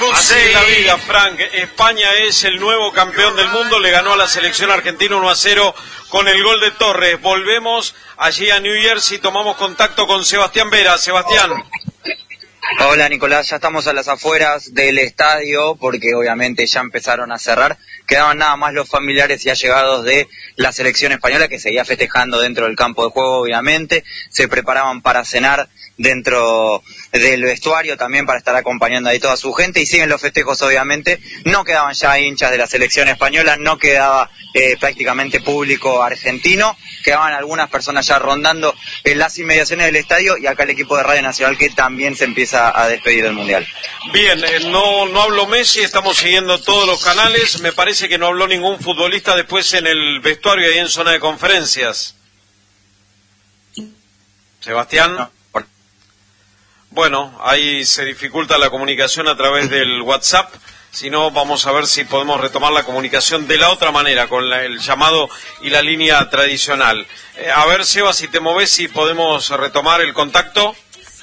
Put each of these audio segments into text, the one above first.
Así es la vida, Frank. España es el nuevo campeón del mundo, le ganó a la selección argentina 1-0 con el gol de Torres. Volvemos allí a New Jersey, tomamos contacto con Sebastián Vera. Sebastián. Hola Nicolás, ya estamos a las afueras del estadio porque obviamente ya empezaron a cerrar. Quedaban nada más los familiares y allegados de la selección española que seguía festejando dentro del campo de juego, obviamente. Se preparaban para cenar dentro del vestuario también para estar acompañando ahí toda su gente y siguen los festejos obviamente. No quedaban ya hinchas de la selección española, no quedaba prácticamente público argentino, quedaban algunas personas ya rondando en las inmediaciones del estadio y acá el equipo de Radio Nacional que también se empieza a despedir del Mundial. Bien, no habló Messi, estamos siguiendo todos los canales, me parece que no habló ningún futbolista después en el vestuario y en zona de conferencias. Sebastián. No. Bueno, ahí se dificulta la comunicación a través del WhatsApp, si no vamos a ver si podemos retomar la comunicación de la otra manera, con el llamado y la línea tradicional. A ver, Seba, si te movés, si podemos retomar el contacto.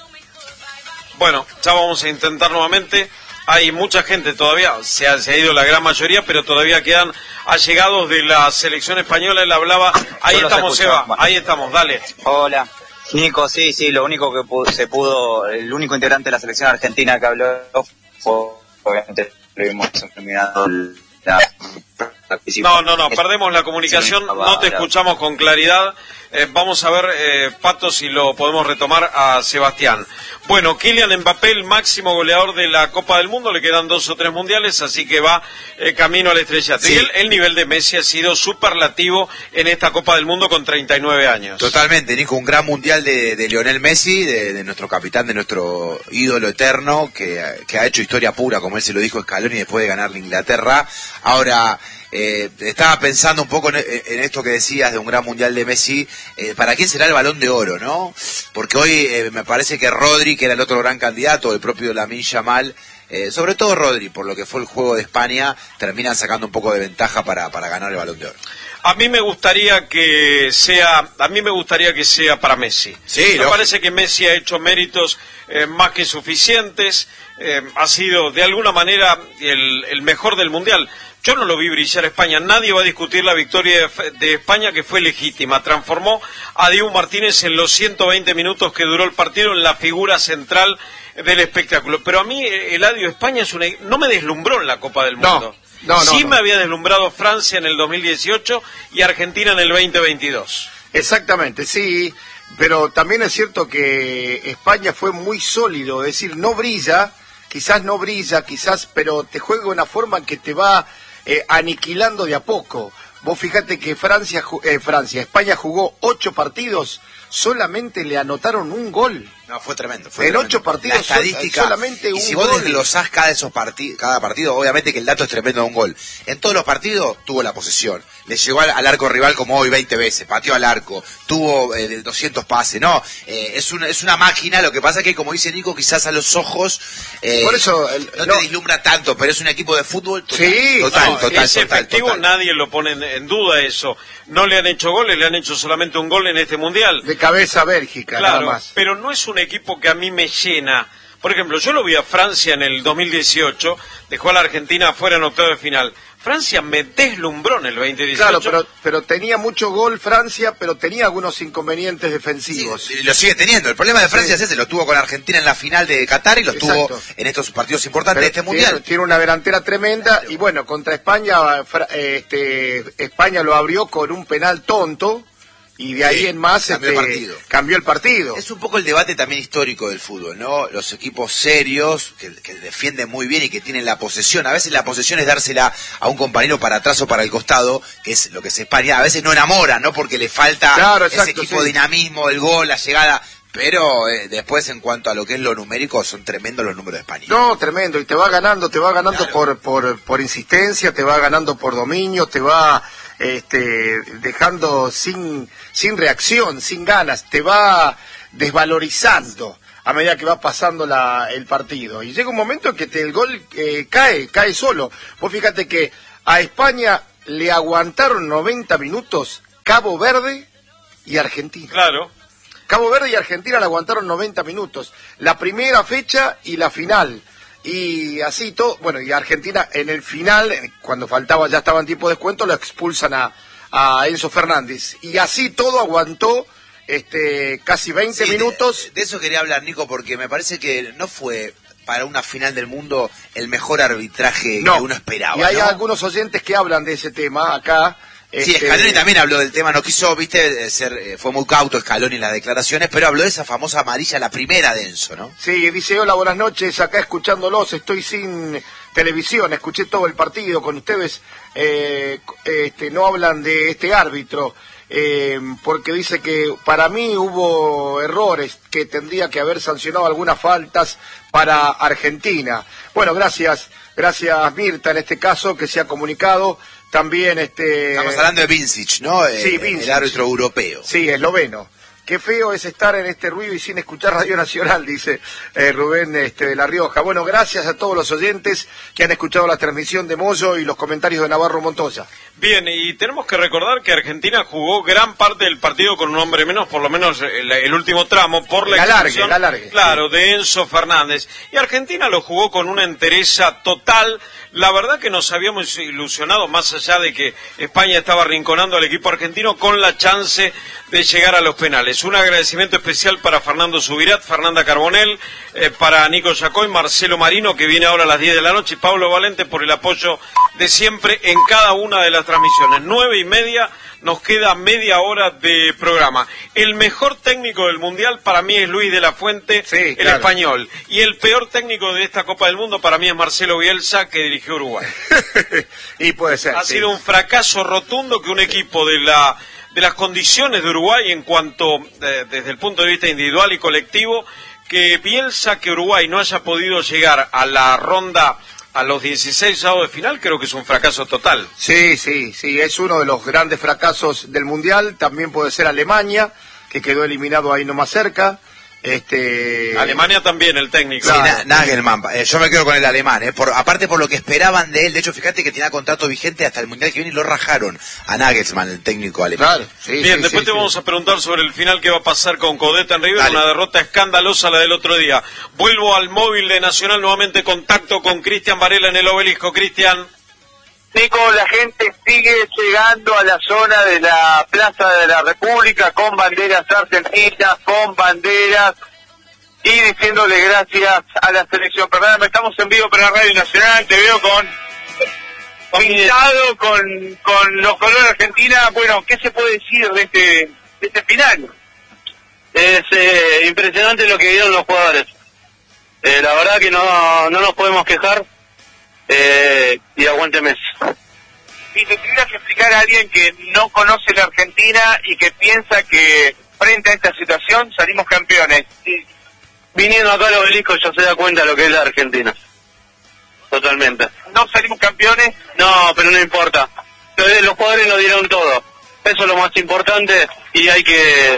Bueno, ya vamos a intentar nuevamente. Hay mucha gente todavía, se ha ido la gran mayoría, pero todavía quedan allegados de la selección española. Él hablaba, ahí estamos, Seba, ahí estamos, dale. Hola. Nico, sí, lo único que se pudo, el único integrante de la selección argentina que habló fue, obviamente, lo vimos terminado la participación. No, perdemos la comunicación, no te escuchamos con claridad. Vamos a ver, Pato, si lo podemos retomar a Sebastián. Bueno, Kylian Mbappé, el máximo goleador de la Copa del Mundo, le quedan 2 o 3 mundiales, así que va camino al estrellato. Sí. Y el nivel de Messi ha sido superlativo en esta Copa del Mundo con 39 años. Totalmente, Nico, un gran mundial de Lionel Messi, de nuestro capitán, de nuestro ídolo eterno, que ha hecho historia pura, como él se lo dijo Scaloni, después de ganar la Inglaterra. Ahora, estaba pensando un poco en esto que decías de un gran mundial de Messi. ¿Para quién será el Balón de Oro, no? Porque hoy me parece que Rodri, que era el otro gran candidato, el propio Lamine Yamal, sobre todo Rodri, por lo que fue el juego de España, terminan sacando un poco de ventaja para ganar el Balón de Oro. A mí me gustaría que sea para Messi. Sí, me parece que Messi ha hecho méritos más que suficientes, ha sido de alguna manera el mejor del mundial. Yo no lo vi brillar a España, nadie va a discutir la victoria de España, que fue legítima. Transformó a Dibu Martínez en los 120 minutos que duró el partido en la figura central del espectáculo. Pero a mí, Eladio, España no me deslumbró en la Copa del Mundo. Sí me había deslumbrado Francia en el 2018 y Argentina en el 2022. Exactamente, sí, pero también es cierto que España fue muy sólido, es decir, no brilla, pero te juega de una forma que te va aniquilando de a poco. Vos fíjate que España jugó 8 partidos, solamente le anotaron un gol. No, fue tremendo. En 8 partidos, la estadística, solamente un gol. Y si vos desglosás cada partido, obviamente que el dato es tremendo de un gol. En todos los partidos tuvo la posesión. Le llegó al arco rival como hoy 20 veces, pateó al arco, tuvo 200 pases. No, es una máquina. Lo que pasa es que, como dice Nico, quizás a los ojos por eso, no te deslumbra tanto, pero es un equipo de fútbol total. Sí, es efectivo, nadie lo pone en duda eso. No le han hecho goles, le han hecho solamente un gol en este Mundial. De cabeza a Bélgica, claro, nada más. Pero no es un equipo que a mí me llena. Por ejemplo, yo lo vi a Francia en el 2018, dejó a la Argentina afuera en octavo de final. Francia me deslumbró en el 2018. Claro, pero tenía mucho gol Francia, pero tenía algunos inconvenientes defensivos. Sí, lo sigue teniendo. El problema de Francia es ese, lo tuvo con Argentina en la final de Qatar y lo tuvo en estos partidos importantes de este Mundial. Tiene una delantera tremenda y bueno, contra España, España lo abrió con un penal tonto. Y de ahí en más cambió el partido. Es un poco el debate también histórico del fútbol, ¿no? Los equipos serios, que defienden muy bien y que tienen la posesión. A veces la posesión es dársela a un compañero para atrás o para el costado, que es lo que es España. A veces no enamoran, ¿no? Porque le falta ese equipo dinamismo, el gol, la llegada. Pero después, en cuanto a lo que es lo numérico, son tremendos los números de España. No, tremendo. Y te va ganando claro. por insistencia, te va ganando por dominio, te va dejando sin reacción, sin ganas, te va desvalorizando a medida que va pasando el partido. Y llega un momento que el gol cae solo. Vos fíjate que a España le aguantaron 90 minutos Cabo Verde y Argentina. Claro. Cabo Verde y Argentina le aguantaron 90 minutos. La primera fecha y la final. y así todo, bueno, y Argentina en el final, cuando faltaba, ya estaba en tiempo de descuento, lo expulsan a Enzo Fernández, y así todo aguantó casi 20 minutos. De eso quería hablar, Nico, porque me parece que no fue para una final del mundo el mejor arbitraje que uno esperaba. Y hay ¿no? algunos oyentes que hablan de ese tema acá. Sí, Scaloni también habló del tema, no quiso, fue muy cauto Scaloni en las declaraciones, pero habló de esa famosa amarilla, la primera de Enzo, ¿no? Sí, dice, hola, buenas noches, acá escuchándolos, estoy sin televisión, escuché todo el partido con ustedes, no hablan de este árbitro, porque dice que para mí hubo errores, que tendría que haber sancionado algunas faltas para Argentina. Bueno, gracias Mirta en este caso, que se ha comunicado. También Estamos hablando de Vincic, ¿no? Sí, Vincic. El árbitro europeo. Sí, esloveno. Qué feo es estar en este ruido y sin escuchar Radio Nacional, dice Rubén de La Rioja. Bueno, gracias a todos los oyentes que han escuchado la transmisión de Moyo y los comentarios de Navarro Montoya. Bien, y tenemos que recordar que Argentina jugó gran parte del partido con un hombre menos, por lo menos el último tramo, por la expulsión, claro, de Enzo Fernández. Y Argentina lo jugó con una entereza total. La verdad que nos habíamos ilusionado, más allá de que España estaba arrinconando al equipo argentino, con la chance de llegar a los penales. Un agradecimiento especial para Fernando Subirat, Fernanda Carbonell, para Nico Yacoy, Marcelo Marino, que viene ahora a las 10 de la noche, y Pablo Valente por el apoyo de siempre en cada una de las transmisiones. 9:30, nos queda media hora de programa. El mejor técnico del Mundial para mí es Luis de la Fuente, sí, el español. Y el peor técnico de esta Copa del Mundo para mí es Marcelo Bielsa, que dirigió Uruguay. Y puede ser. Ha sido un fracaso rotundo que un equipo de las condiciones de Uruguay en cuanto, desde el punto de vista individual y colectivo, que Bielsa, que Uruguay no haya podido llegar a la ronda, a los 16 avos de final, creo que es un fracaso total. Sí, es uno de los grandes fracasos del Mundial. También puede ser Alemania, que quedó eliminado ahí nomás cerca. Alemania también, el técnico. Sí, Nagelsmann, yo me quedo con el alemán, aparte por lo que esperaban de él. De hecho, fíjate que tenía contrato vigente hasta el Mundial que viene y lo rajaron a Nagelsmann, el técnico alemán. Claro, bien, después te vamos a preguntar sobre el final que va a pasar con Codeta en River, una derrota escandalosa la del otro día. Vuelvo al móvil de Nacional, nuevamente contacto con Cristian Varela en el Obelisco. Cristian. Nico, la gente sigue llegando a la zona de la Plaza de la República con banderas argentinas, con banderas y diciéndole gracias a la selección. Perdóname, estamos en vivo para Radio Nacional, te veo pintado con los colores de Argentina. Bueno, ¿qué se puede decir de este final? Es impresionante lo que dieron los jugadores. La verdad que no nos podemos quejar. Y aguante Messi. Si te tuvieras que explicar a alguien que no conoce la Argentina y que piensa que frente a esta situación salimos campeones, viniendo acá al Obelisco ya se da cuenta de lo que es la Argentina. Totalmente. ¿No salimos campeones? No, pero no importa. Los jugadores lo dieron todo. Eso es lo más importante y hay que...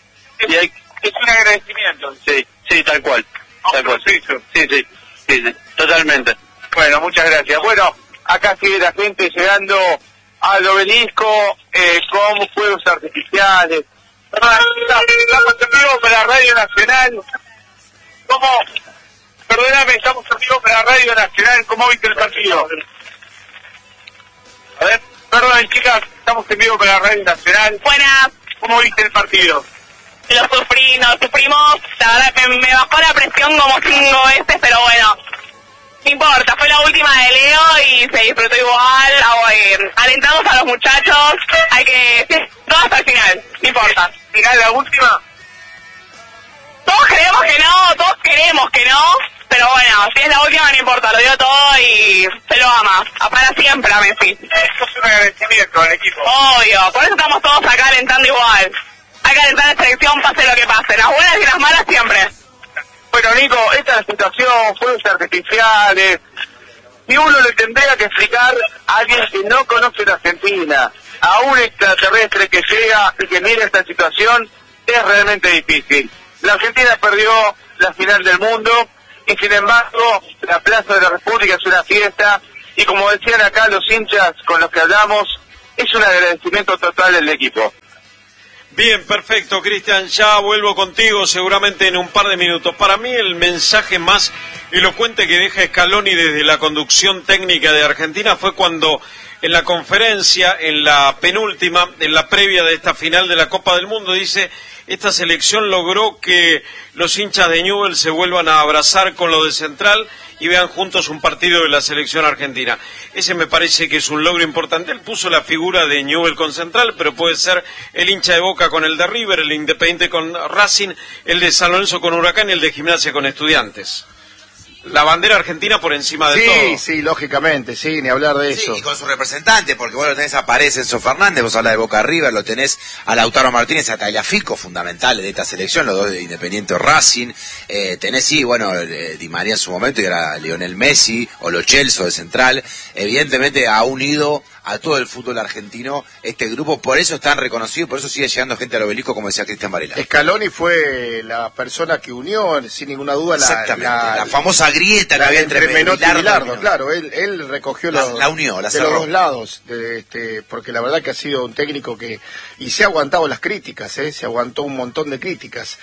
Es un agradecimiento. Sí, tal cual. Tal cual. Sí, totalmente. Bueno, muchas gracias. Bueno, acá sigue la gente llegando al Obelisco con fuegos artificiales. Estamos en vivo para Radio Nacional. Estamos en vivo para Radio Nacional. ¿Cómo viste el partido? A ver, perdón, chicas, estamos en vivo para Radio Nacional. Buenas. ¿Cómo viste el partido? Lo sufrimos. La verdad que me bajó la presión como 5 veces, pero bueno. No importa, fue la última de Leo y se disfrutó igual. Alentamos a los muchachos, hay que... todo hasta el final, no importa. ¿Final la última? Todos queremos que no, pero bueno, si es la última no importa, lo dio todo y se lo ama. Para siempre a Messi. Eso es un agradecimiento al equipo. Obvio, por eso estamos todos acá alentando igual. Hay que alentar la selección, pase lo que pase, las buenas y las malas siempre. Bueno, Nico, esta es la situación, fuegos artificiales, y uno le tendría que explicar a alguien que no conoce la Argentina, a un extraterrestre que llega y que mira esta situación, es realmente difícil. La Argentina perdió la final del mundo, y sin embargo, la Plaza de la República es una fiesta, y como decían acá los hinchas con los que hablamos, es un agradecimiento total del equipo. Bien, perfecto, Cristian, ya vuelvo contigo seguramente en un par de minutos. Para mí el mensaje más elocuente que deja Scaloni desde la conducción técnica de Argentina fue cuando en la conferencia, en la penúltima, en la previa de esta final de la Copa del Mundo, dice: esta selección logró que los hinchas de Newell's se vuelvan a abrazar con los de Central y vean juntos un partido de la selección argentina. Ese me parece que es un logro importante. Él puso la figura de Newell's con Central, pero puede ser el hincha de Boca con el de River, el Independiente con Racing, el de San Lorenzo con Huracán y el de Gimnasia con Estudiantes. La bandera argentina por encima de todo. Sí, sí, lógicamente, sí, ni hablar de eso. Y con su representante, porque vos lo tenés a Paredes, Enzo Fernández, vos hablas de Boca River, lo tenés a Lautaro Martínez, a Tagliafico, fundamentales de esta selección, los dos de Independiente Racing, tenés, sí, bueno, Di María en su momento, y era Lionel Messi, o Lo Celso de Central, evidentemente ha unido a todo el fútbol argentino este grupo, por eso están reconocidos, por eso sigue llegando gente al Obelisco, como decía Cristian Varela. Scaloni fue la persona que unió, sin ninguna duda, la famosa grieta que había entre Menotti y Bilardo, claro, él recogió la unió, la de cerró. los dos lados, porque la verdad que ha sido un técnico que, y se ha aguantado las críticas, se aguantó un montón de críticas.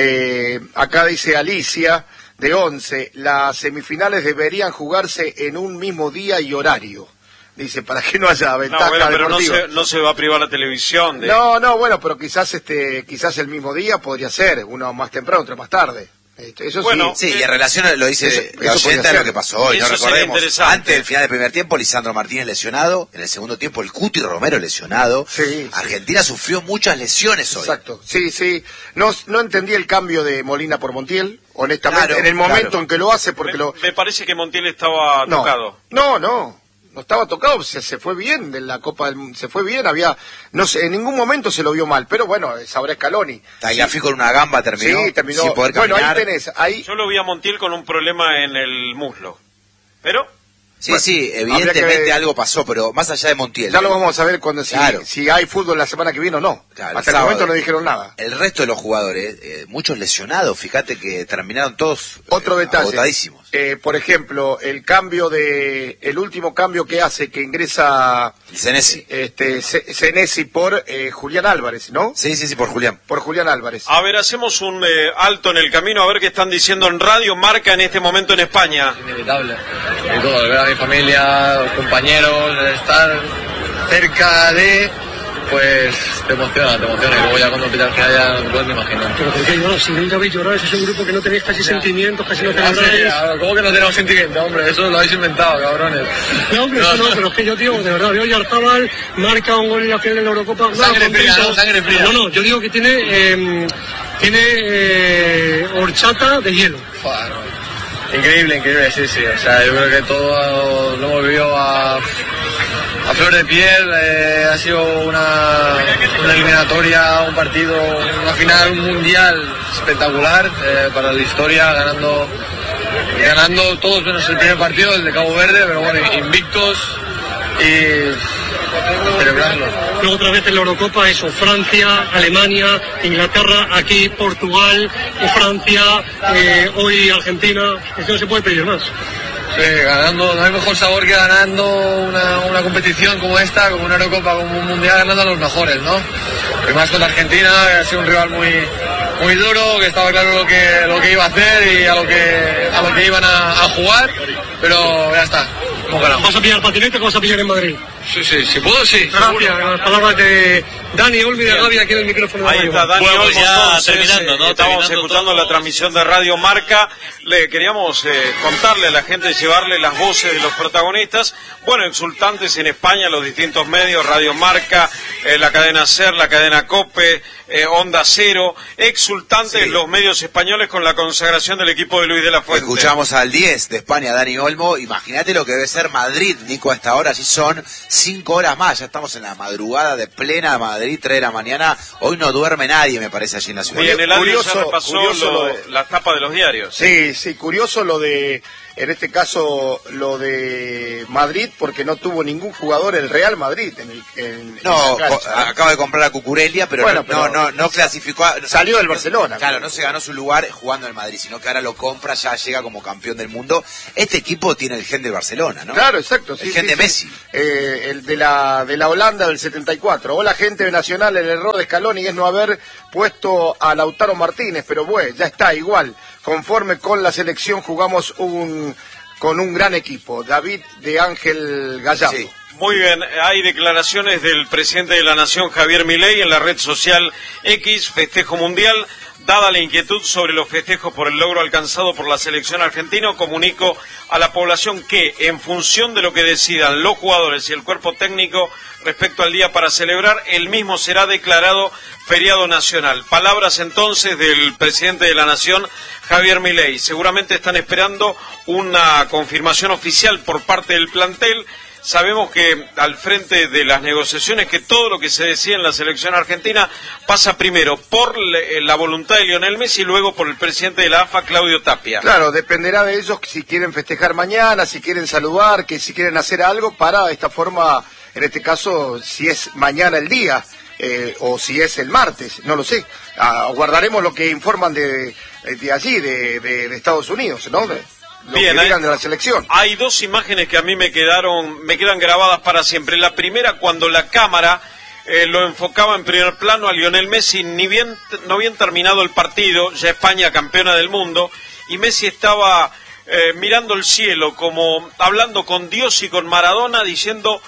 Acá dice Alicia, de 11, las semifinales deberían jugarse en un mismo día y horario. Dice, para que no haya ventaja deportiva. Pero no se va a privar la televisión. No, bueno, pero quizás el mismo día podría ser, uno más temprano, otro más tarde. Eso bueno, sí, y en relación, lo dice la oyenta, a lo que pasó hoy, no recordemos, antes del final del primer tiempo, Lisandro Martínez lesionado, en el segundo tiempo el Cuti Romero lesionado, Argentina sufrió muchas lesiones hoy. Exacto, sí, no entendí el cambio de Molina por Montiel, honestamente, en el momento en que lo hace, porque me parece que Montiel estaba tocado. No estaba tocado, se fue bien de la Copa se fue bien, no sé, en ningún momento se lo vio mal, pero bueno, sabrá Scaloni. Tagliafico con una gamba terminó sin poder caminar. Bueno, ahí tenés, Yo lo vi a Montiel con un problema en el muslo, pero... Sí, evidentemente algo pasó, pero más allá de Montiel. Ya lo vamos a ver cuando si hay fútbol la semana que viene o no. Claro, hasta el momento no dijeron nada. El resto de los jugadores, muchos lesionados, fíjate que terminaron todos otro detalle, agotadísimos. Por ejemplo, el último cambio que hace, que ingresa Senesi por Julián Álvarez, ¿no? Sí, por Julián. Por Julián Álvarez. A ver, hacemos un alto en el camino, a ver qué están diciendo en Radio Marca en este momento en España. Inevitable. Y todo, ver a mi familia, los compañeros, estar cerca de... Pues te emociona, y luego ya cuando pitas que haya, pues me imagino. Pero ¿por qué llorar? Si nunca habéis llorado, ese es un grupo que no tenéis casi sentimientos, casi no celebráis. ¿Cómo que no tenemos sentimientos, hombre? Eso lo habéis inventado, cabrones. No, hombre, eso no, pero es que yo digo, de verdad, veo Yarzábal, marca un gol en la final de la Eurocopa. Sangre fría. No, yo digo que tiene horchata de hielo. Increíble, sí. O sea, yo creo que todo lo hemos vivido a flor de piel, ha sido una eliminatoria, un partido, una final, un mundial espectacular para la historia, ganando todos menos el primer partido, el de Cabo Verde, pero bueno, invictos y celebrarlo. Luego otra vez en la Eurocopa, eso, Francia, Alemania, Inglaterra, aquí Portugal, Francia, hoy Argentina, esto no se puede pedir más. Sí, ganando, no hay mejor sabor que ganando una competición como esta, como una Eurocopa, como un Mundial, ganando a los mejores, ¿no? Y más contra Argentina, que ha sido un rival muy duro, que estaba claro lo que iba a hacer y a lo que iban a jugar, pero ya está. ¿Vas a pillar patinete o vas a pillar en Madrid? Sí, si puedo, sí. Gracias, las palabras de Dani Olmi de Gavia aquí en el micrófono. Ahí está Dani Olmi, ya terminando, ¿no? Estamos ejecutando la transmisión de Radio Marca. Le queríamos contarle a la gente, llevarle las voces de los protagonistas, bueno, exultantes en España, los distintos medios, Radio Marca, la cadena SER, la cadena COPE, Onda Cero, exultantes los medios españoles con la consagración del equipo de Luis de la Fuente. Escuchamos al 10 de España, Dani Olmo. Imagínate lo que debe ser Madrid, Nico, a esta hora. Así son 5 horas más. Ya estamos en la madrugada de plena Madrid, 3 de la mañana. Hoy no duerme nadie, me parece, allí en la ciudad. Y en el año ya repasó la tapa de los diarios. Sí, curioso lo de en este caso lo de Madrid, porque no tuvo ningún jugador el Real Madrid en no, la cancha, acaba de comprar a Cucurella, pero, bueno, no clasificó. Salió del Barcelona. Claro, no se ganó su lugar jugando en Madrid, sino que ahora lo compra, ya llega como campeón del mundo. Este equipo tiene el gen de Barcelona, ¿no? Claro, exacto. El gen de Messi. El de la Holanda del 74. Hola, gente de Nacional, el error de Scaloni es no haber puesto a Lautaro Martínez, pero bueno, ya está igual. Conforme con la selección jugamos con un gran equipo. David de Ángel Gallardo. Sí. Muy bien, hay declaraciones del presidente de la Nación, Javier Milei, en la red social X, festejo mundial. Dada la inquietud sobre los festejos por el logro alcanzado por la selección argentina, comunico a la población que, en función de lo que decidan los jugadores y el cuerpo técnico respecto al día para celebrar, el mismo será declarado feriado nacional. Palabras entonces del presidente de la Nación, Javier Milei. Seguramente están esperando una confirmación oficial por parte del plantel. Sabemos que al frente de las negociaciones, que todo lo que se decide en la selección argentina pasa primero por la voluntad de Lionel Messi y luego por el presidente de la AFA, Claudio Tapia. Claro, dependerá de ellos si quieren festejar mañana, si quieren saludar, que si quieren hacer algo para de esta forma, en este caso, si es mañana el día o si es el martes, no lo sé. Guardaremos lo que informan de allí, de Estados Unidos, ¿no? Bien, de la selección. Hay dos imágenes que a mí me quedan grabadas para siempre. La primera, cuando la cámara lo enfocaba en primer plano a Lionel Messi, no bien terminado el partido, ya España campeona del mundo, y Messi estaba mirando el cielo, como hablando con Dios y con Maradona, diciendo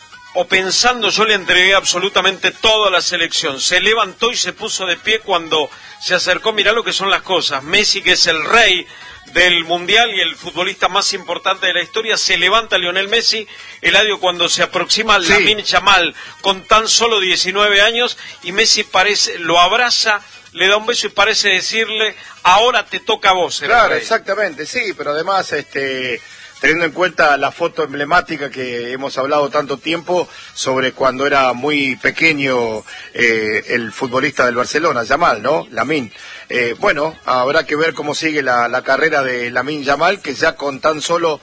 o pensando: yo le entregué absolutamente todo a la selección. Se levantó y se puso de pie cuando se acercó. Mirá lo que son las cosas. Messi, que es el rey del Mundial y el futbolista más importante de la historia, se levanta Lionel Messi, Eladio, cuando se aproxima Lamine Yamal con tan solo 19 años, y Messi lo abraza, le da un beso y parece decirle: ahora te toca a vos. Claro, exactamente, sí, pero además teniendo en cuenta la foto emblemática que hemos hablado tanto tiempo sobre cuando era muy pequeño el futbolista del Barcelona, Yamal, ¿no? Lamine. Bueno, habrá que ver cómo sigue la carrera de Lamine Yamal, que ya con tan solo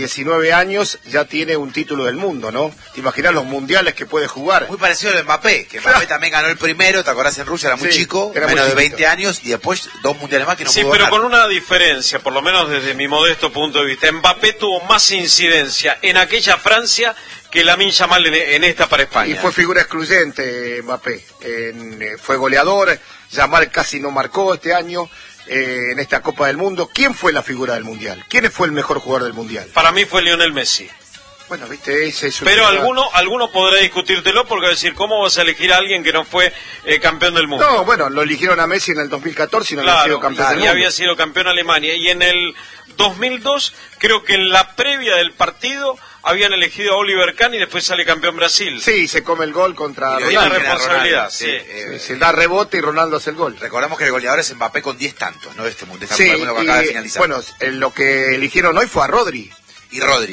19 años ya tiene un título del mundo, ¿no? ¿Te imaginas los mundiales que puede jugar? Muy parecido al Mbappé, que Mbappé también ganó el primero, ¿te acordás? En Rusia era muy chico, era menos muy de 20 años, y después 2 mundiales más que no pudo Sí, pero ganar. con una diferencia, por lo menos desde mi modesto punto de vista. Mbappé tuvo más incidencia en aquella Francia que Lamine Yamal en esta para España. Y fue figura excluyente Mbappé, fue goleador. Yamal casi no marcó este año en esta Copa del Mundo. ¿Quién fue la figura del Mundial? ¿Quién fue el mejor jugador del Mundial? Para mí fue Lionel Messi. Bueno, viste, ese es Pero alguno podrá discutírtelo, porque decir, ¿cómo vas a elegir a alguien que no fue campeón del mundo? No, bueno, lo eligieron a Messi en el 2014 y no había sido campeón del mundo. Y había sido campeón Alemania. Y en el 2002, creo que en la previa del partido habían elegido a Oliver Kahn y después sale campeón Brasil. Sí, se come el gol contra Ronaldo. Una responsabilidad, sí. Se da rebote y Ronaldo hace el gol. Recordamos que el goleador es Mbappé con 10 tantos, ¿no? Este mundial, sí, que acaba de finalizar. Bueno, lo que eligieron hoy fue a Rodri. Y Rodri.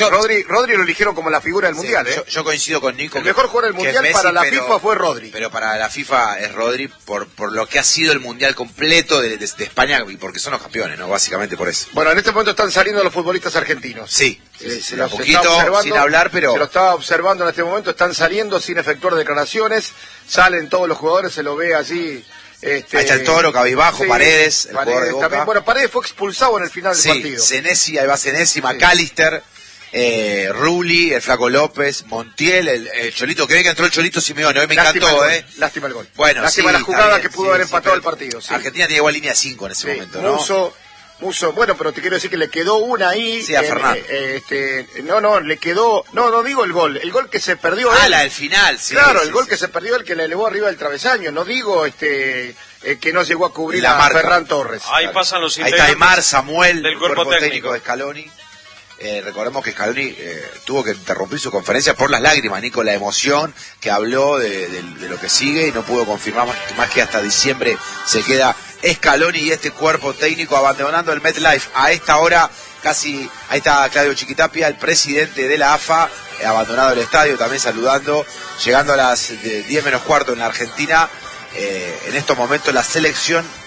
Rodri lo eligieron como la figura del Mundial, Yo coincido con Nico. El mejor jugador del Mundial Messi, para la FIFA fue Rodri. Pero para la FIFA es Rodri por lo que ha sido el Mundial completo de España, y porque son los campeones, ¿no? Básicamente por eso. Bueno, en este momento están saliendo los futbolistas argentinos. Sí. Se un poquito, sin hablar, pero... Se lo estaba observando en este momento, están saliendo sin efectuar declaraciones, salen todos los jugadores, se lo ve allí... Ahí está el Toro, Cabizbajo, sí, Paredes, el jugador de Boca. También, bueno, Paredes fue expulsado en el final del partido. Senesi, ahí va Senesi, McAllister, Rulli, el Flaco López, Montiel, el Cholito, que entró el Cholito Simeone, hoy me encantó, Lástima el gol. Bueno, lástima la jugada que pudo haber empatado el partido. Sí. Argentina tiene igual línea 5 en ese momento, ¿no? Muso, bueno, pero te quiero decir que le quedó una ahí. Sí, a Fernando. Le quedó, no digo el gol que se perdió. La del final, sí. Claro, el gol que se perdió, el que le elevó arriba del travesaño, no digo que no llegó a cubrir a Ferran Torres. Ahí pasan los integrantes. Ahí está Aymar, Samuel, del cuerpo técnico de Scaloni. Recordemos que Scaloni tuvo que interrumpir su conferencia por las lágrimas, Nico, la emoción, que habló de lo que sigue, y no pudo confirmar más que hasta diciembre se queda Scaloni y este cuerpo técnico abandonando el MetLife. A esta hora casi, ahí está Claudio Chiquitapia, el presidente de la AFA, abandonado el estadio, también saludando, llegando a las 10 menos cuarto en la Argentina. En estos momentos la selección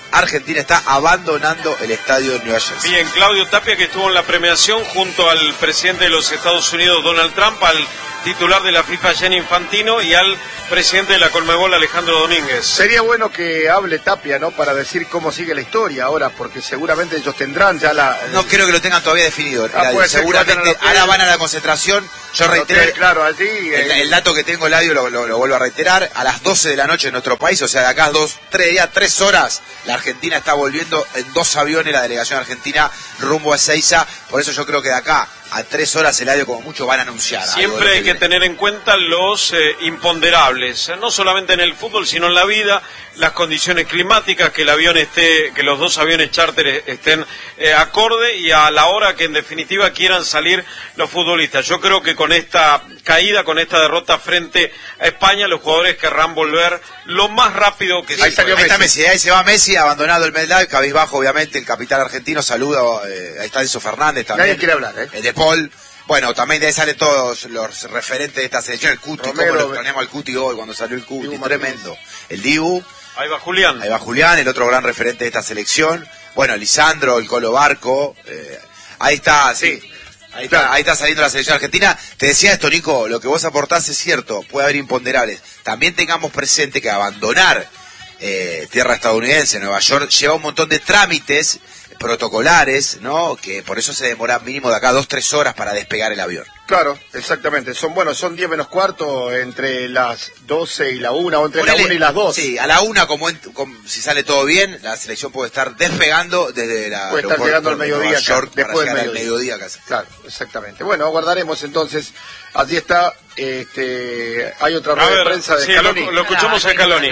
Argentina está abandonando el estadio de Nueva Jersey. Bien, Claudio Tapia, que estuvo en la premiación junto al presidente de los Estados Unidos, Donald Trump, al titular de la FIFA, Gianni Infantino, y al presidente de la Conmebol, Alejandro Domínguez. Sería bueno que hable Tapia, ¿no? Para decir cómo sigue la historia ahora, porque seguramente ellos tendrán ya la... No creo que lo tengan todavía definido. Seguramente ahora van a la concentración. Yo reitero, claro, allí, el dato que tengo, Eladio, lo vuelvo a reiterar, a las 12 de la noche en nuestro país, o sea, de acá 3 horas, la Argentina está volviendo en 2 aviones, la delegación argentina rumbo a Ezeiza. Por eso yo creo que de acá a 3 horas, Eladio, como mucho van a anunciar. Siempre hay que tener en cuenta los imponderables, no solamente en el fútbol, sino en la vida, las condiciones climáticas, que el avión esté, que los 2 aviones charter estén acorde, y a la hora que en definitiva quieran salir los futbolistas. Yo creo que con esta caída, con esta derrota frente a España, los jugadores querrán volver lo más rápido que se pueda. Ahí está Messi, ahí se va Messi, abandonado el MetLife, cabizbajo, obviamente, el capitán argentino, saluda, ahí está Enzo Fernández también. Nadie quiere hablar, El de Paul. Bueno, también de ahí salen todos los referentes de esta selección, el Cuti, como lo extrañamos al Cuti hoy, cuando salió el Cuti, tremendo. El Dibu. Ahí va Julián, el otro gran referente de esta selección. Bueno, Lisandro, el Colo Barco, ahí está, sí. Ahí está saliendo la selección argentina. Te decía esto, Nico, lo que vos aportás es cierto, puede haber imponderables. También tengamos presente que abandonar tierra estadounidense, Nueva York, lleva un montón de trámites protocolares, ¿no? Que por eso se demora mínimo de acá 2-3 horas para despegar el avión. Claro, exactamente. Son 10 menos cuarto entre las 12 y la 1, o entre la 1 y las 2. Sí, a la 1, si sale todo bien, la selección puede estar despegando desde la puede estar llegando al mediodía, York, después del mediodía casi. Claro, exactamente. Bueno, aguardaremos entonces. Allí está, hay otra rueda de prensa de Scaloni. Lo escuchamos a Scaloni.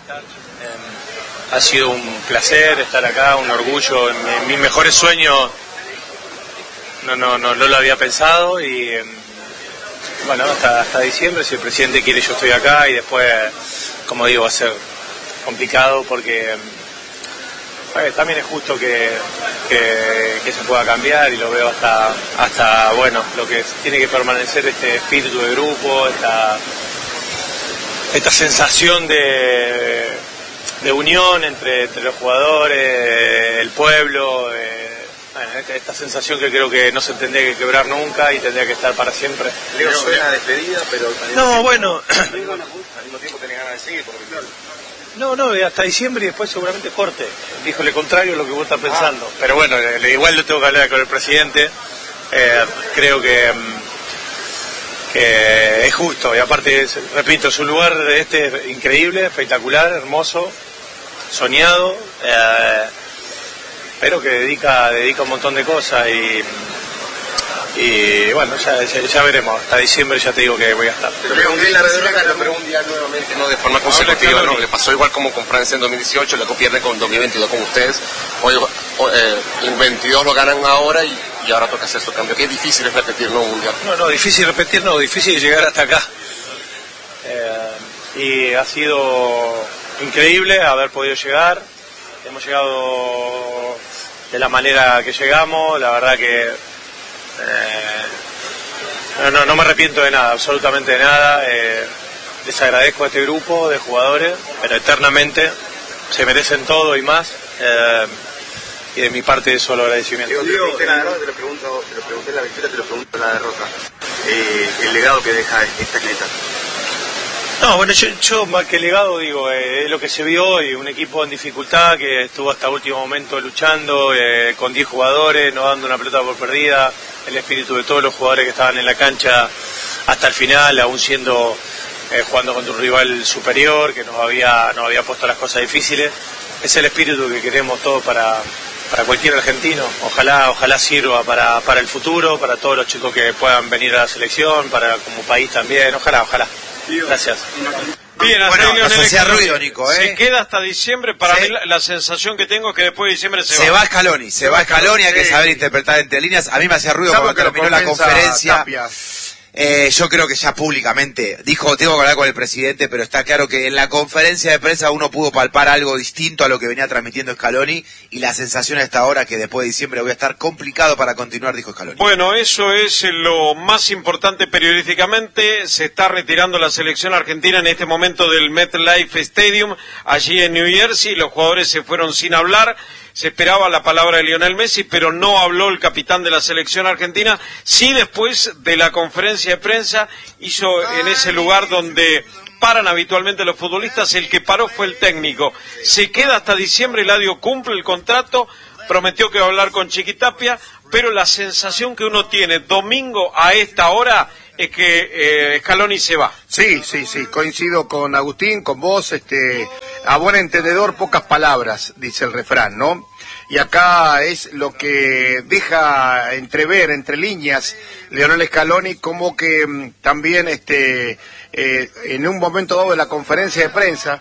Ha sido un placer estar acá, un orgullo. En mis mejores sueños no lo había pensado, y bueno, hasta diciembre, si el presidente quiere, yo estoy acá, y después, como digo, va a ser complicado porque también es justo que se pueda cambiar, y lo veo hasta bueno, lo que tiene que permanecer, este espíritu de grupo, esta sensación de unión entre los jugadores, el pueblo, esta sensación que creo que no se tendría que quebrar nunca y tendría que estar para siempre. Leo, suena despedida, pero no, bueno, al mismo tiempo tenés ganas de seguir, no, hasta diciembre, y después seguramente corte. Dijo lo contrario a lo que vos estás pensando. Pero bueno, igual lo tengo que hablar con el presidente. Creo que es justo, y aparte, repito, su lugar increíble, espectacular, hermoso, soñado, pero que dedica un montón de cosas, y bueno, ya veremos. Hasta diciembre ya te digo que voy a estar. Pero la redonda lo pregunta nuevamente, no de forma consecutiva, ¿no? Le pasó igual como con Francia en 2018, luego pierde con 2022 con ustedes. Hoy en 22 lo ganan ahora y ahora toca hacer su cambio. Que es difícil repetir, ¿no? Un mundial. No, difícil repetir, difícil llegar hasta acá. Y ha sido increíble haber podido llegar. Hemos llegado de la manera que llegamos, la verdad que no me arrepiento de nada, absolutamente de nada. Les agradezco a este grupo de jugadores, pero eternamente se merecen todo y más, y de mi parte solo agradecimiento. Te lo pregunté la victoria, te lo pregunto la derrota. El legado que deja esta atleta. No, bueno, yo más que legado digo, es lo que se vio hoy, un equipo en dificultad que estuvo hasta último momento luchando, con 10 jugadores, no dando una pelota por perdida, el espíritu de todos los jugadores que estaban en la cancha hasta el final, aún siendo jugando contra un rival superior que nos había puesto las cosas difíciles. Es el espíritu que queremos todos para cualquier argentino. Ojalá sirva para el futuro, para todos los chicos que puedan venir a la selección, para como país también, ojalá. Gracias. Bien, bueno, no se hacía ruido, Nico, Se queda hasta diciembre. Para mí la sensación que tengo es que después de diciembre se va Scaloni, hay que saber interpretar entre líneas. A mí me hacía ruido cuando terminó la conferencia. Yo creo que ya públicamente dijo, tengo que hablar con el presidente, pero está claro que en la conferencia de prensa uno pudo palpar algo distinto a lo que venía transmitiendo Scaloni, y la sensación a esta hora que después de diciembre voy a estar complicado para continuar, dijo Scaloni. Bueno, eso es lo más importante periodísticamente. Se está retirando la selección argentina en este momento del MetLife Stadium, allí en New Jersey. Los jugadores se fueron sin hablar. Se esperaba la palabra de Lionel Messi, pero no habló el capitán de la selección argentina. Sí, después de la conferencia de prensa, hizo en ese lugar donde paran habitualmente los futbolistas, el que paró fue el técnico. Se queda hasta diciembre, Eladio cumple el contrato, prometió que va a hablar con Chiquitapia, pero la sensación que uno tiene domingo a esta hora es que Scaloni se va. Sí, coincido con Agustín, con vos, a buen entendedor pocas palabras, dice el refrán, ¿no? Y acá es lo que deja entrever, entre líneas, Lionel Scaloni, como que también en un momento dado de la conferencia de prensa,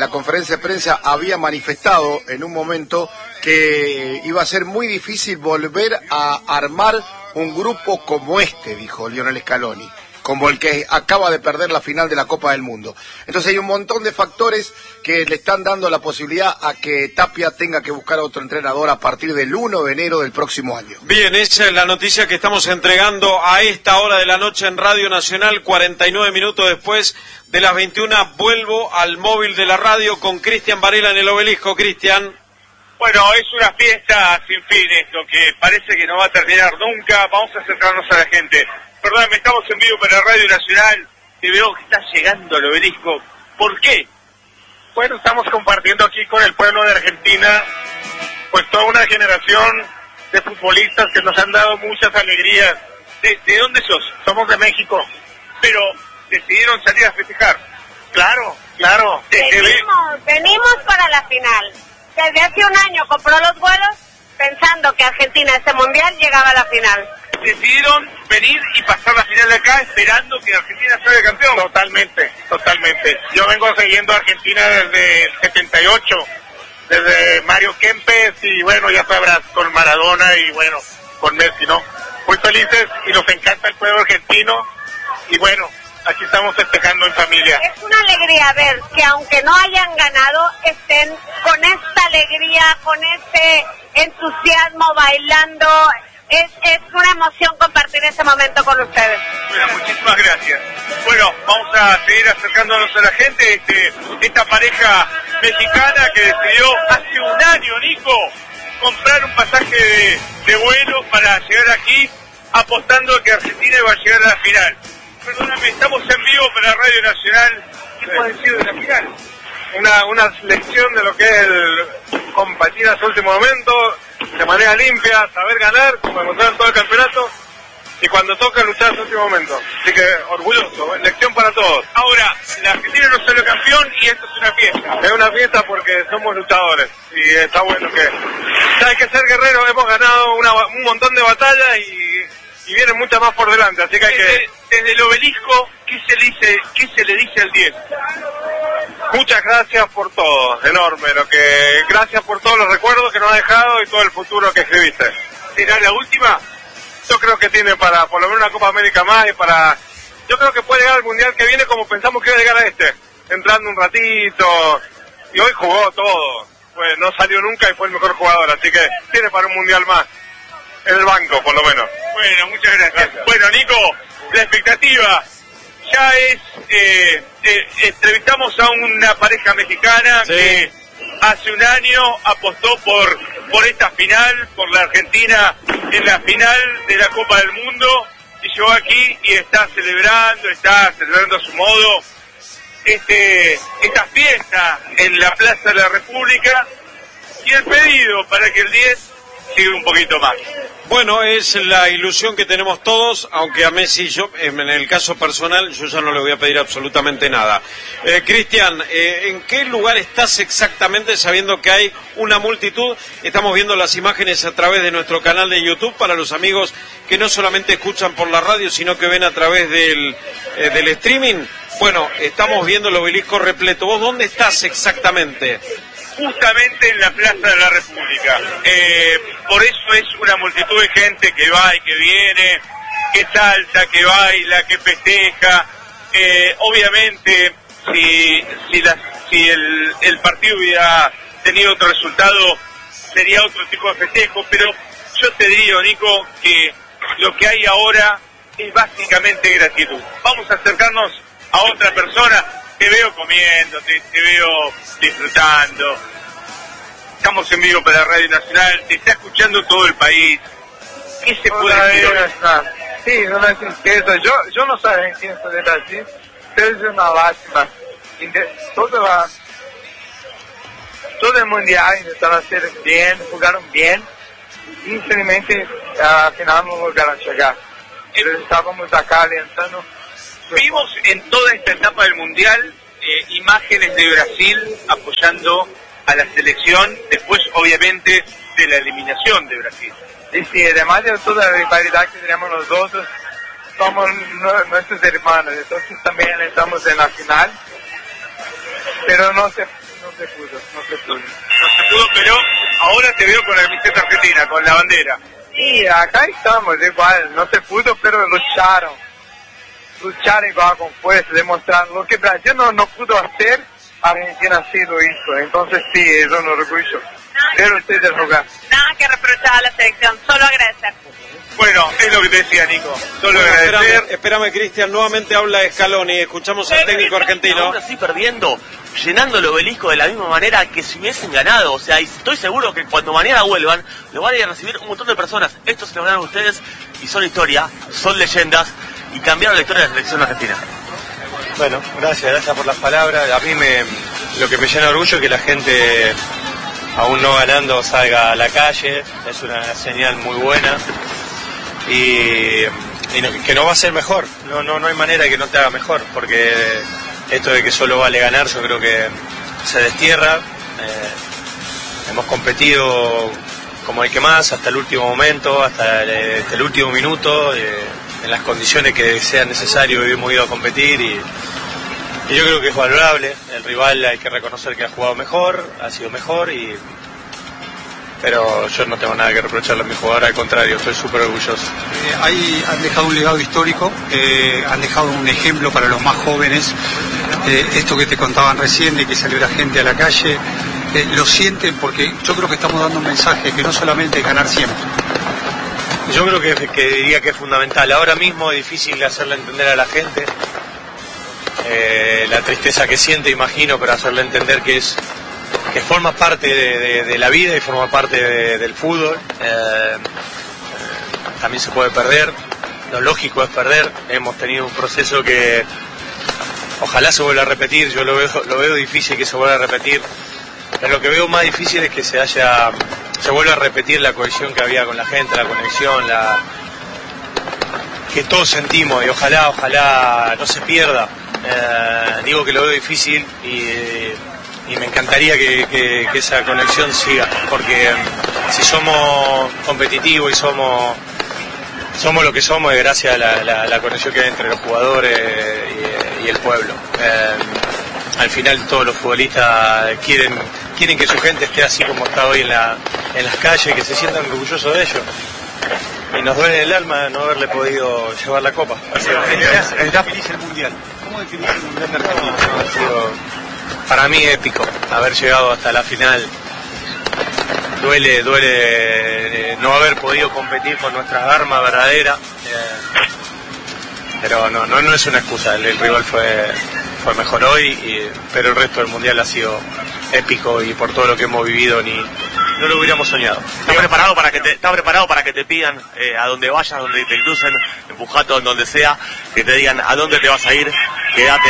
había manifestado en un momento que iba a ser muy difícil volver a armar un grupo como dijo Lionel Scaloni, como el que acaba de perder la final de la Copa del Mundo. Entonces hay un montón de factores que le están dando la posibilidad a que Tapia tenga que buscar a otro entrenador a partir del 1 de enero del próximo año. Bien, esa es la noticia que estamos entregando a esta hora de la noche en Radio Nacional, 49 minutos después de las 21. Vuelvo al móvil de la radio con Cristian Varela en el Obelisco. Cristian. Bueno, es una fiesta sin fin esto, que parece que no va a terminar nunca. Vamos a acercarnos a la gente. Perdóname, estamos en vivo para Radio Nacional y veo que está llegando al Obelisco. ¿Por qué? Bueno, estamos compartiendo aquí con el pueblo de Argentina, pues toda una generación de futbolistas que nos han dado muchas alegrías. ¿De dónde sos? Somos de México, pero decidieron salir a festejar. Claro. Venimos para la final. Desde hace un año compró los vuelos pensando que Argentina ese mundial llegaba a la final. Decidieron venir y pasar la final de acá esperando que Argentina salga campeón. Totalmente. Yo vengo siguiendo a Argentina desde el 78, desde Mario Kempes y bueno, ya sabrás, con Maradona y bueno, con Messi, ¿no? Muy felices y nos encanta el pueblo argentino y bueno, aquí estamos festejando en familia. Es una alegría ver que aunque no hayan ganado, estén con esta alegría, con este entusiasmo, bailando. Es una emoción compartir ese momento con ustedes. Bueno, muchísimas gracias. Bueno, vamos a seguir acercándonos a la gente. Esta pareja mexicana que decidió hace un año, Nico, comprar un pasaje de vuelo para llegar aquí, apostando a que Argentina iba a llegar a la final. Perdóname, estamos en vivo para Radio Nacional. ¿Qué fue decir de la final? Una lección de lo que es el competir a su último momento, de manera limpia, saber ganar, como demostraron todo el campeonato, y cuando toca luchar a su último momento. Así que orgulloso, lección para todos. Ahora, la Argentina no salió campeón y esto es una fiesta. Es una fiesta porque somos luchadores y está bueno que... Hay que ser guerreros, hemos ganado un montón de batallas y vienen muchas más por delante, así que hay que... Desde el Obelisco, ¿qué se le dice al 10? Muchas gracias por todo, enorme, gracias por todos los recuerdos que nos ha dejado y todo el futuro que escribiste. ¿Será la última? Yo creo que tiene para por lo menos una Copa América más y yo creo que puede llegar al Mundial que viene como pensamos que iba a llegar a entrando un ratito, y hoy jugó todo, pues no salió nunca y fue el mejor jugador, así que tiene para un Mundial más, en el banco por lo menos. Bueno, muchas gracias. Bueno, Nico, la expectativa ya es, entrevistamos a una pareja mexicana que hace un año apostó por esta final, por la Argentina en la final de la Copa del Mundo, y llegó aquí y está celebrando a su modo esta fiesta en la Plaza de la República, y el pedido para que el 10 siga un poquito más. Bueno, es la ilusión que tenemos todos, aunque a Messi en el caso personal, yo ya no le voy a pedir absolutamente nada. Cristian, ¿en qué lugar estás exactamente sabiendo que hay una multitud? Estamos viendo las imágenes a través de nuestro canal de YouTube para los amigos que no solamente escuchan por la radio, sino que ven a través del streaming. Bueno, estamos viendo el Obelisco repleto. ¿Vos dónde estás exactamente? Justamente en la Plaza de la República. Por eso es una multitud de gente que va y que viene. que salta, que baila, que festeja. Obviamente, si el partido hubiera tenido otro resultado, sería otro tipo de festejo, pero yo te digo, Nico, que lo que hay ahora es básicamente gratitud. Vamos a acercarnos a otra persona. Te veo comiendo, te veo disfrutando. Estamos en vivo para Radio Nacional, te está escuchando todo el país. ¿Qué se puede decir hoy? Sí, no es tristeza. Yo no soy argentino, soy de Brasil, pero es una lástima. Todo el mundial intentaron hacer bien, jugaron bien. Infelizmente, al final no lograron llegar. Pero estábamos acá alentando. Vimos en toda esta etapa del mundial imágenes de Brasil apoyando a la selección, después obviamente de la eliminación de Brasil. Y sí, además de toda la rivalidad que tenemos nosotros, somos nuestros hermanos, entonces también estamos en la final, pero no se pudo, pero ahora te veo con la camiseta argentina, con la bandera. Y acá estamos, igual, no se pudo, pero lucharon igual con fuerza, demostraron lo que Brasil no pudo hacer, Argentina sí lo hizo, entonces sí, es un orgullo ver ustedes jugar. Nada que reprochar a la selección, solo agradecer. Bueno, es lo que te decía, Nico, solo agradecer. Espérame, Cristian, nuevamente habla Scaloni, escuchamos al técnico argentino. Ahora sí perdiendo, llenando el obelisco de la misma manera que si hubiesen ganado, o sea, y estoy seguro que cuando mañana vuelvan, lo van a ir a recibir un montón de personas. Estos se lo ganaron ustedes y son historia, son leyendas y cambiaron la historia de la selección argentina. Bueno, gracias por las palabras. A mí lo que me llena de orgullo es que la gente, aún no ganando, salga a la calle. Es una señal muy buena y que no va a ser mejor. No hay manera de que no te haga mejor, porque esto de que solo vale ganar yo creo que se destierra. Hemos competido como el que más hasta el último momento, hasta el último minuto, en las condiciones que sea necesario hemos ido a competir y yo creo que es valorable. El rival hay que reconocer que ha jugado mejor, ha sido mejor, pero yo no tengo nada que reprocharle a mi jugador, al contrario, estoy súper orgulloso. Ahí han dejado un legado histórico, han dejado un ejemplo para los más jóvenes, esto que te contaban recién, de que salió la gente a la calle, lo sienten porque yo creo que estamos dando un mensaje que no solamente es ganar siempre. Yo creo que diría que es fundamental. Ahora mismo es difícil hacerle entender a la gente la tristeza que siente, imagino, pero hacerle entender que forma parte de la vida y forma parte del fútbol. También se puede perder, lo lógico es perder. Hemos tenido un proceso que ojalá se vuelva a repetir, yo lo veo difícil que se vuelva a repetir, pero lo que veo más difícil es que se vuelva a repetir la cohesión que había con la gente, la conexión, que todos sentimos, y ojalá no se pierda. Digo que lo veo difícil y me encantaría que esa conexión siga, porque si somos competitivos y somos lo que somos es gracias a la conexión que hay entre los jugadores y el pueblo. Al final todos los futbolistas quieren que su gente esté así como está hoy en las calles, que se sientan orgullosos de ellos. Y nos duele el alma no haberle podido llevar la copa. ¿Está feliz el Mundial? ¿Cómo definís el Mundial de Argentina? Ha sido para mí épico haber llegado hasta la final. Duele no haber podido competir con nuestras armas verdaderas, pero no es una excusa. El rival fue mejor hoy, pero el resto del mundial ha sido épico y por todo lo que hemos vivido no lo hubiéramos soñado. ¿Estás preparado para que te pidan a donde vayas, donde te crucen, en Pujato, en donde sea, que te digan a dónde te vas a ir, quédate?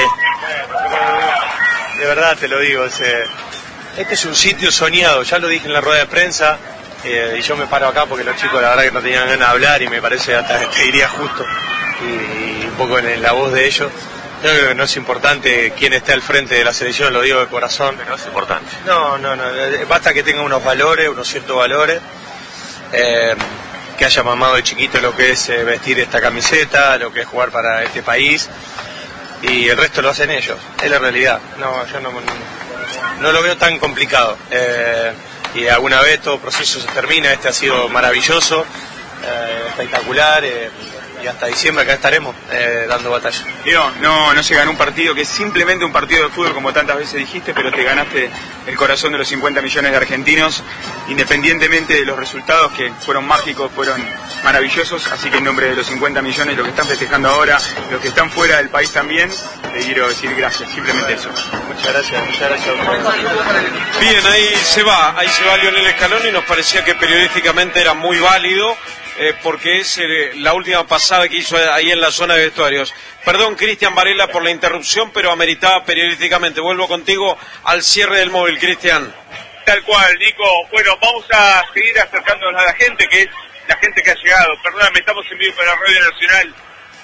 De verdad te lo digo, este es un sitio soñado, ya lo dije en la rueda de prensa, y yo me paro acá porque los chicos la verdad que no tenían ganas de hablar y me parece hasta te diría justo, y un poco en la voz de ellos. Yo creo que no es importante quién esté al frente de la selección, lo digo de corazón. No es importante. No, basta que tenga unos ciertos valores, que haya mamado de chiquito lo que es vestir esta camiseta, lo que es jugar para este país, y el resto lo hacen ellos, es la realidad. Yo no lo veo tan complicado, y alguna vez todo proceso se termina, este ha sido maravilloso, espectacular, hasta diciembre acá estaremos dando batalla. Diego, no se ganó un partido que es simplemente un partido de fútbol, como tantas veces dijiste, pero te ganaste el corazón de los 50 millones de argentinos, independientemente de los resultados que fueron mágicos, fueron maravillosos, así que en nombre de los 50 millones, los que están festejando ahora, los que están fuera del país también, te quiero decir gracias, simplemente eso. Muchas gracias. Bien, ahí se va Lionel Scaloni, y nos parecía que periodísticamente era muy válido, porque es la última pasada que hizo ahí en la zona de vestuarios. Perdón, Cristian Varela, por la interrupción, pero ameritaba periodísticamente. Vuelvo contigo al cierre del móvil, Cristian. Tal cual, Nico. Bueno, vamos a seguir acercándonos a la gente, que es la gente que ha llegado. Perdóname, estamos en vivo para Radio Nacional.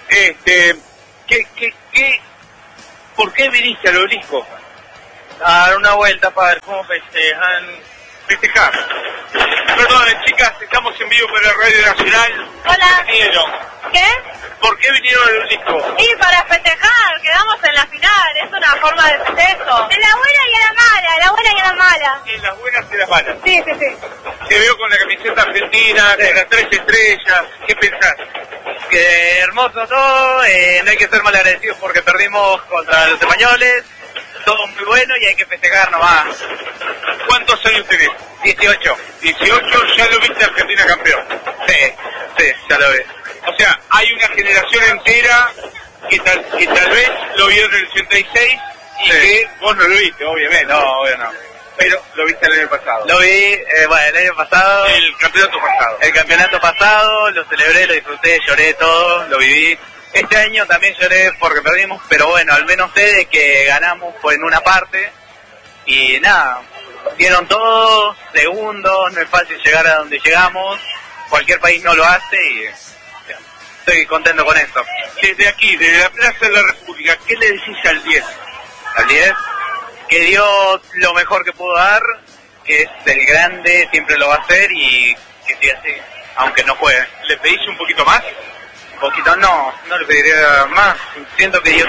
¿Por qué viniste al Obelisco? A dar una vuelta para ver cómo festejan. Festejar. Perdón, chicas, estamos en vivo para Radio Nacional. Hola. ¿Qué? ¿Por qué vinieron al Obelisco? Y para festejar, quedamos en la final, es una forma de festejo. En la buena y en la mala, la buena y en la mala. En las buenas y las malas. Sí. Te veo con la camiseta argentina, con las 3 estrellas. ¿Qué pensás? Que hermoso todo, no hay que ser malagradecidos porque perdimos contra los españoles. Todo muy bueno y hay que festejar nomás. ¿Cuántos años tenés? 18. 18, ¿ya lo viste Argentina campeón? Sí, ya lo vi. O sea, hay una generación entera que tal vez lo vio en el 86 y que vos no lo viste, obviamente. No, obvio no. Pero lo viste el año pasado. Lo vi, el año pasado. El campeonato pasado. El campeonato pasado, lo celebré, lo disfruté, lloré todo, lo viví. Este año también lloré porque perdimos, pero bueno, al menos sé de que ganamos fue en una parte. Y nada, dieron todo, segundos, no es fácil llegar a donde llegamos. Cualquier país no lo hace y estoy contento con esto. Desde aquí, desde la Plaza de la República, ¿qué le decís al 10? Al 10, que dio lo mejor que pudo dar, que es el grande, siempre lo va a hacer y que siga así, aunque no juegue. ¿Le pedís un poquito más? Un poquito no le pediría más, siento que dio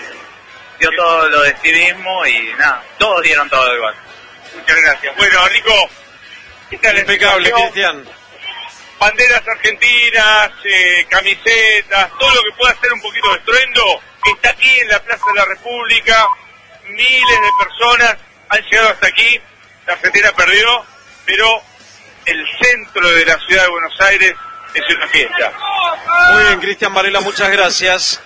todo lo de sí mismo y nada, todos dieron todo igual. Muchas gracias. Bueno, Nico, ¿qué tal? Impecable, Cristian. Banderas argentinas, camisetas, todo lo que pueda hacer un poquito de estruendo, está aquí en la Plaza de la República, miles de personas han llegado hasta aquí, la Argentina perdió, pero el centro de la ciudad de Buenos Aires es una fiesta. Muy bien, Cristian Varela, muchas gracias.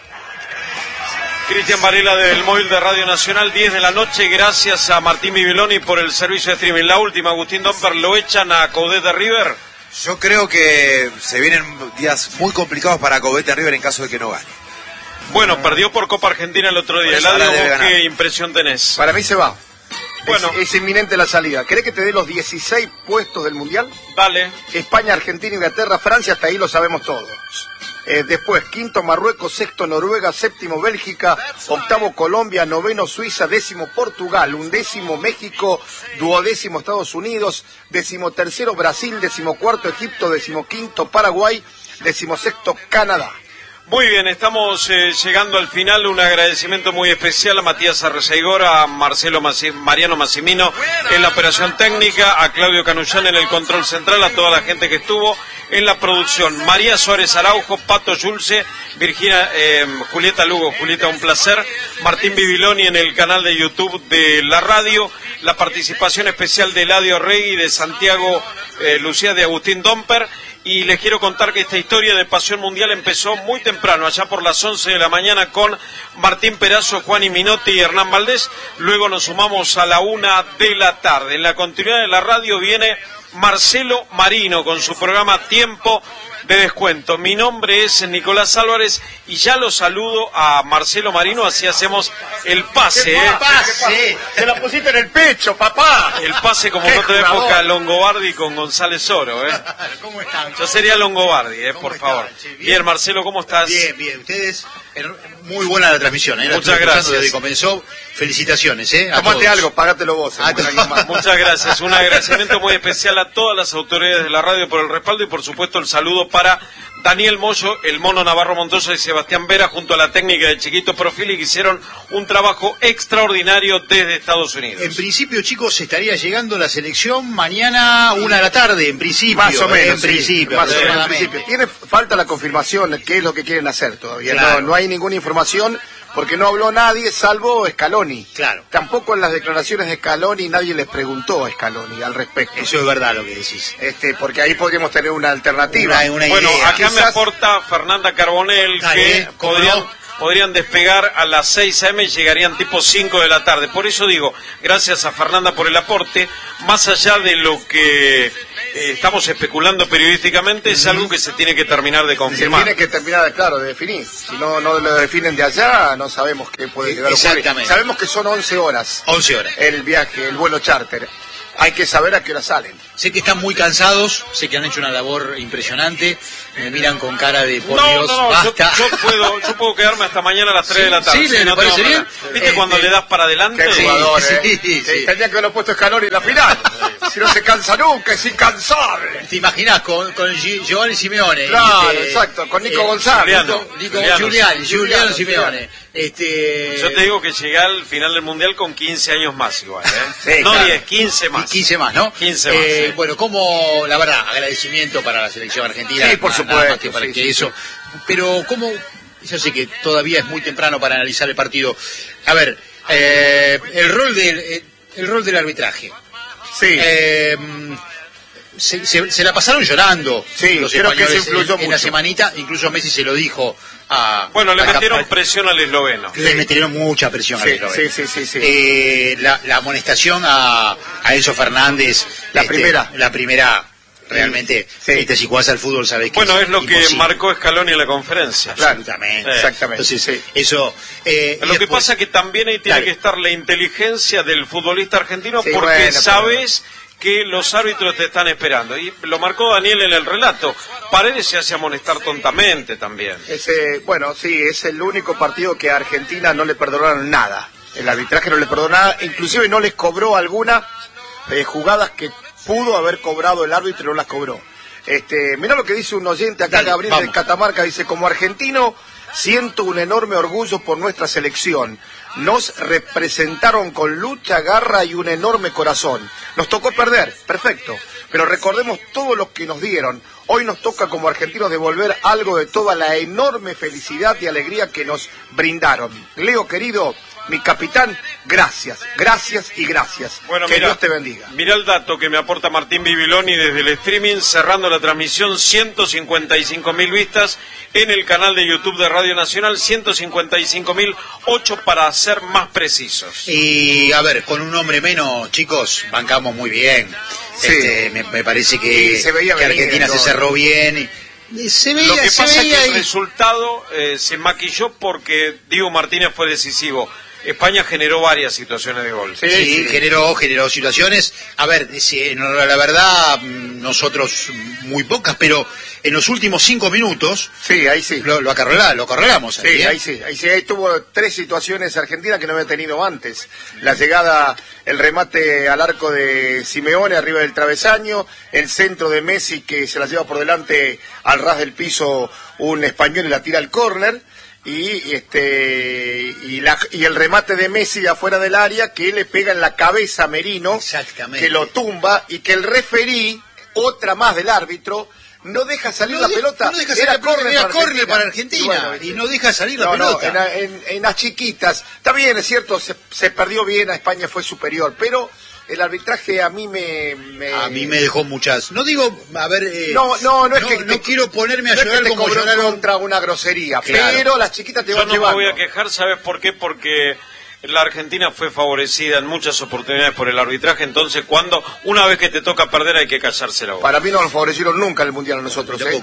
Cristian Varela del móvil de Radio Nacional, 10 de la noche, gracias a Martín Bibiloni por el servicio de streaming. La última, Agustín Domper, ¿lo echan a Coudet de River? Yo creo que se vienen días muy complicados para Coudet de River en caso de que no gane. Bueno, perdió por Copa Argentina el otro día. ¿Qué impresión tenés? Para mí se va. Bueno, es inminente la salida. ¿Querés que te dé los 16 puestos del Mundial? Dale. España, Argentina, Inglaterra, Francia, hasta ahí lo sabemos todos. Después, quinto Marruecos, sexto Noruega, séptimo Bélgica, octavo Colombia, noveno Suiza, décimo Portugal, undécimo México, duodécimo Estados Unidos, decimotercero Brasil, decimocuarto Egipto, decimoquinto Paraguay, decimosexto Canadá. Muy bien, estamos llegando al final. Un agradecimiento muy especial a Matías Arreceigor, a Mariano Massimino en la operación técnica, a Claudio Canullán en el control central, a toda la gente que estuvo en la producción. María Suárez Araujo, Pato Yulce, Virginia, Julieta Lugo. Julieta, un placer. Martín Bibiloni en el canal de YouTube de la radio. La participación especial de Eladio Regui, de Santiago Lucía, de Agustín Domper. Y les quiero contar que esta historia de Pasión Mundial empezó muy temprano, allá por las 11 de la mañana, con Martín Perazo, Juan Minotti y Hernán Valdés. Luego nos sumamos a la 1 de la tarde. En la continuidad de la radio viene Marcelo Marino con su programa Tiempo de Descuento. Mi nombre es Nicolás Álvarez y ya lo saludo a Marcelo Marino, así hacemos el pase. ¡Pase! ¡Se la pusiste en el pecho, papá! El pase como en otra época, Longobardi con González Oro, ¿Cómo están? Yo sería Longobardi, por favor. Sí, bien, Marcelo, ¿cómo estás? Bien, ¿ustedes? Muy buena la transmisión, ¿eh? Muchas gracias. Desde que comenzó, felicitaciones, ¿eh? Tomate algo, pagátelo vos. Muchas gracias. Un agradecimiento muy especial a todas las autoridades de la radio por el respaldo y, por supuesto, el saludo para Daniel Moyo, el Mono Navarro Montoya y Sebastián Vera, junto a la técnica de Chiquito Profili, que hicieron un trabajo extraordinario desde Estados Unidos. En principio, chicos, estaría llegando la selección mañana 1 de la tarde, en principio. Más o menos, en principio. Más o menos, en principio. Tiene falta la confirmación, qué es lo que quieren hacer todavía. Claro. No hay ninguna información, porque no habló nadie salvo Scaloni. Claro. Tampoco en las declaraciones de Scaloni nadie les preguntó a Scaloni al respecto. Eso es verdad lo que decís. Porque ahí podríamos tener una alternativa. Una bueno, idea. acá me aporta Fernanda Carbonell que podrían despegar a las 6 a.m. y llegarían tipo 5 de la tarde. Por eso digo, gracias a Fernanda por el aporte, más allá de lo que estamos especulando periodísticamente, es algo que se tiene que terminar de confirmar. Se tiene que terminar, claro, de definir. Si no lo definen de allá, no sabemos qué puede quedar. Exactamente. Sabemos que son 11 horas. 11 horas. El viaje, el vuelo charter. Hay que saber a qué hora salen. Sé que están muy cansados, sé que han hecho una labor impresionante, me miran con cara de por Dios, basta. Yo puedo quedarme hasta mañana a las 3 de la tarde. Sí, ¿le no parece bien? ¿Viste cuando le das para adelante? Qué jugador, sí. Tenía que haberlo puesto Scaloni en la final. Si no se cansa nunca, es incansable. ¿Te imaginas con Giovanni Simeone? Claro, exacto, con Nico González. Giuliano Simeone. Yo te digo que llegué al final del Mundial con 15 años más igual, ¿eh? Sí, no claro. 10, 15 más. 15 más, ¿no? 15 más, sí. Bueno, como, la verdad, agradecimiento para la selección argentina. Sí, por supuesto. Nada más que para que eso. Pero, ¿cómo? Yo sé que todavía es muy temprano para analizar el partido. A ver, el rol del arbitraje. Sí. Se la pasaron llorando los creo que españoles se influyó en la mucho. semanita, incluso Messi se lo dijo a... Bueno, le metieron presión al esloveno. Le metieron mucha presión al esloveno. Sí. La amonestación a Enzo Fernández, la primera realmente, si jugás al fútbol sabés que bueno, es lo imposible. que marcó Scaloni en la conferencia. Absolutamente. Exactamente. Entonces, eso... lo que pasa es que también ahí tiene que estar la inteligencia del futbolista argentino, porque sabes que los árbitros te están esperando. Y lo marcó Daniel en el relato. Paredes se hace amonestar tontamente también. es el único partido que a Argentina no le perdonaron nada. El arbitraje no le perdonó nada, inclusive no les cobró algunas jugadas que pudo haber cobrado el árbitro y no las cobró. Mirá lo que dice un oyente acá, Gabriel de Catamarca, dice: como argentino siento un enorme orgullo por nuestra selección. Nos representaron con lucha, garra y un enorme corazón. Nos tocó perder, perfecto, pero recordemos todo lo que nos dieron. Hoy nos toca como argentinos devolver algo de toda la enorme felicidad y alegría que nos brindaron. Leo, querido, mi capitán, gracias, gracias y gracias. Bueno, que Dios te bendiga. Mira el dato que me aporta Martín Bibiloni desde el streaming, cerrando la transmisión, 155.000 vistas en el canal de YouTube de Radio Nacional, 155.008 para ser más precisos. Y a ver, con un hombre menos, chicos, bancamos muy bien. Me parece que Argentina se cerró bien. Lo que pasa es que el resultado se maquilló porque Diego Martínez fue decisivo. España generó varias situaciones de gol. Sí, generó situaciones. A ver, la verdad, nosotros muy pocas, pero en los últimos 5 minutos... Sí, ahí sí. Lo acorralamos. Ahí tuvo 3 situaciones Argentina que no había tenido antes. La llegada, el remate al arco de Simeone arriba del travesaño, el centro de Messi que se la lleva por delante al ras del piso un español y la tira al córner. Y el remate de Messi de afuera del área que le pega en la cabeza a Merino, que lo tumba, y que el referí, otra más del árbitro, no deja salir la pelota. Era córner para Argentina y no deja salir la pelota. En las chiquitas, está bien, es cierto, se perdió bien, a España fue superior, pero el arbitraje a mí a mí me dejó muchas. No digo, a ver, no es que no quiero ponerme a llorar como lloraron contra una grosería, claro. Pero las chiquitas te van llevando. Yo no me voy a quejar, ¿sabes por qué? Porque la Argentina fue favorecida en muchas oportunidades por el arbitraje, entonces una vez que te toca perder hay que callarse la boca. Para mí no nos favorecieron nunca el Mundial a nosotros. Tampoco.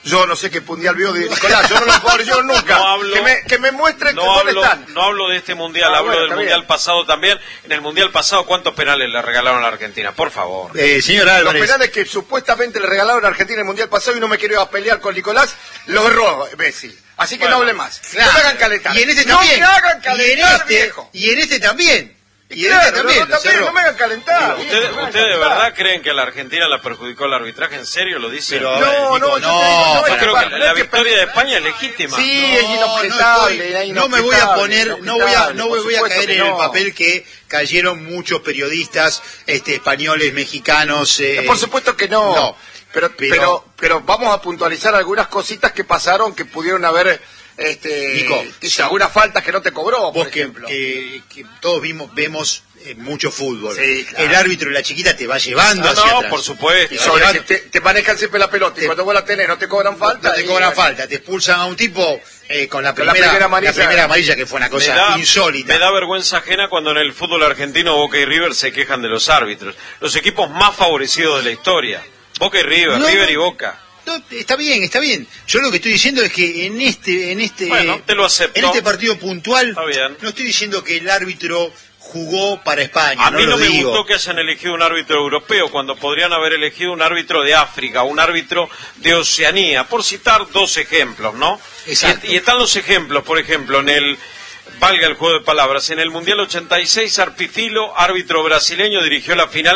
Yo no sé qué mundial vio de Nicolás, yo no lo puedo yo nunca. No hablo, que me muestre dónde están. No hablo de este mundial, hablo del mundial pasado también. En el mundial pasado, ¿cuántos penales le regalaron a la Argentina? Por favor. Señor Álvarez. Los penales que supuestamente le regalaron a Argentina en el mundial pasado y no me quiero ir a pelear con Nicolás, los erró Messi. Así que no hable más. Claro. No me hagan calentar. Y en este también. No me hagan calentar, viejo. Y en este también. Y claro, en este también. No me hagan calentar. ¿Ustedes de verdad creen que a la Argentina la perjudicó el arbitraje? ¿En serio lo dicen? Pero, yo creo que la victoria de España es legítima. Sí, es inobjetable. No me voy a poner, no voy a caer en el papel que cayeron muchos periodistas españoles, mexicanos. Por supuesto que no. Pero vamos a puntualizar algunas cositas que pasaron que pudieron haber Nico, algunas faltas que no te cobró, vos por ejemplo. Que todos vemos mucho fútbol. Sí, claro. El árbitro y la chiquita te va llevando hacia atrás. Por supuesto. Y sobre que te manejan siempre la pelota y cuando vos la tenés no te cobran falta. No te cobran falta, te expulsan a un tipo con la primera amarilla, que fue una cosa insólita. Me da vergüenza ajena cuando en el fútbol argentino Boca y River se quejan de los árbitros. Los equipos más favorecidos de la historia. Boca y River, River y Boca. No, está bien. Yo lo que estoy diciendo es que en te lo acepto. En este partido puntual, no estoy diciendo que el árbitro jugó para España. A mí no me gustó que hayan elegido un árbitro europeo cuando podrían haber elegido un árbitro de África, un árbitro de Oceanía, por citar dos ejemplos, ¿no? Exacto. Y están los ejemplos, por ejemplo, valga el juego de palabras, en el Mundial 86, Arpifilo, árbitro brasileño, dirigió la final